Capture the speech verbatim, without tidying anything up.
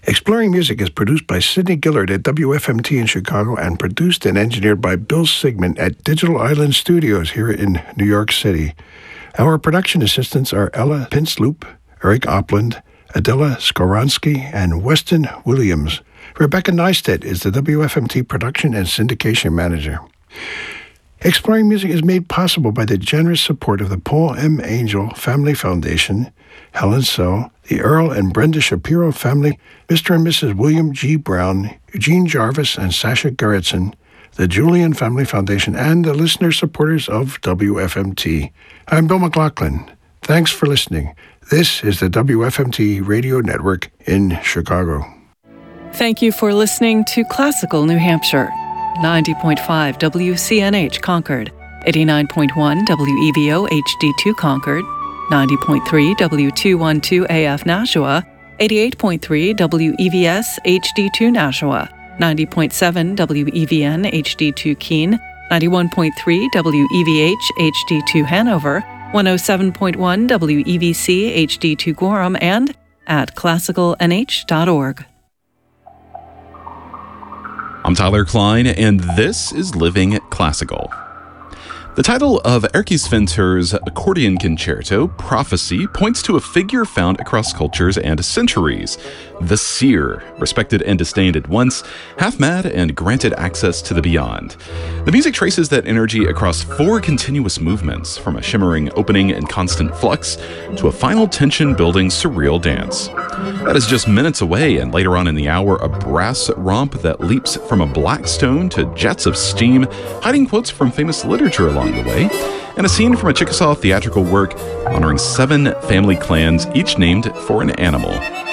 Exploring Music is produced by Sidney Gillard at W F M T in Chicago and produced and engineered by Bill Sigmund at Digital Island Studios here in New York City. Our production assistants are Ella Pinsloop, Eric Opland, Adela Skoronsky, and Weston Williams. Rebecca Neistat is the W F M T production and syndication manager. Exploring Music is made possible by the generous support of the Paul M. Angel Family Foundation, Helen So, the Earl and Brenda Shapiro family, Mister and Missus William G. Brown, Eugene Jarvis, and Sasha Gerritsen, the Julian Family Foundation, and the listener supporters of W F M T. I'm Bill McLaughlin. Thanks for listening. This is the W F M T Radio Network in Chicago. Thank you for listening to Classical New Hampshire. ninety point five W C N H Concord, eighty-nine point one W E V O H D two Concord, ninety point three W two twelve A F Nashua, eighty-eight point three W E V S H D two Nashua, ninety point seven W E V N H D two Keene, ninety-one point three W E V H H D two Hanover, one oh seven point one W E V C H D two Gorham, and at classical n h dot org. I'm Tyler Klein, and this is Living Classical. The title of Erkki Sventer's accordion concerto, Prophecy, points to a figure found across cultures and centuries, the seer, respected and disdained at once, half-mad and granted access to the beyond. The music traces that energy across four continuous movements, from a shimmering opening and constant flux to a final tension-building surreal dance. That is just minutes away, and later on in the hour, a brass romp that leaps from a black stone to jets of steam, hiding quotes from famous literature along the way, and a scene from a Chickasaw theatrical work honoring seven family clans, each named for an animal.